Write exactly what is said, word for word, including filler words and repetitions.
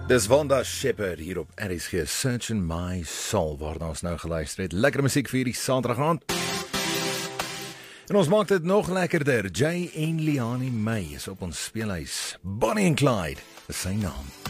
Dis Wanda Shepherd hier op R S G, Searching My Soul, waar ons nou geluister het. Lekker musiek vir die Saterdag aand. En ons maak dit nog lekkerder. Jay en Liani May is op ons speelhuis. Bonnie en Clyde, is sy naam.